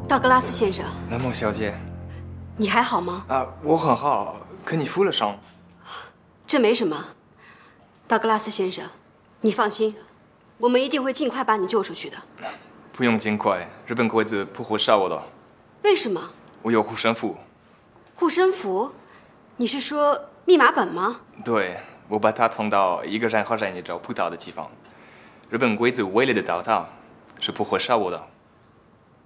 道格拉斯先生， 南梦小姐， 你还好吗？ 我很好，可你负了伤。 这没什么。道格拉斯先生，你放心，我们一定会尽快把你救出去的。 不用尽快，日本鬼子不会杀我的。 为什么？ 我有护身符。 护身符？你是说密码本吗？ 对，我把它藏到一个人和人也找不到的地方。日本鬼子为了得到它，是不会杀我的。